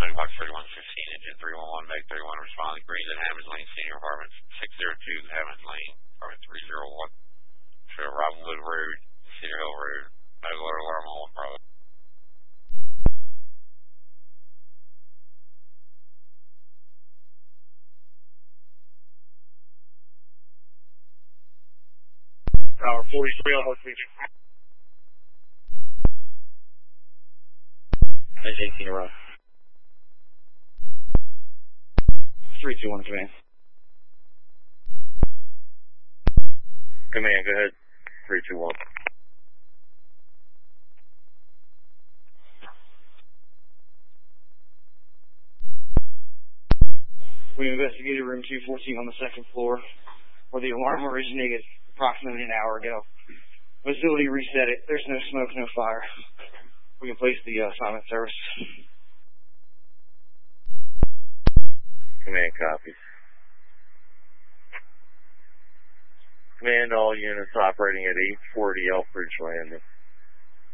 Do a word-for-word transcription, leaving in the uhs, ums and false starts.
Megbox thirty-one fifteen, engine three one one, Meg thirty-one, responding. Green at Hammond Lane, Senior Apartments, six oh two Hammond Lane, apartment three oh one. Show Robinwood Road, Cedar Hill Road, no alert alarm on one, brother. Tower forty-three on Horse Beach. That's eighteen around. three two one, command. Command, go ahead. three two one. We investigated room two fourteen on the second floor, where the alarm originated approximately an hour ago. Facility reset it. There's no smoke, no fire. We can place the uh, silent service. Command copies. Command, all units operating at eight forty Elfridge Landing.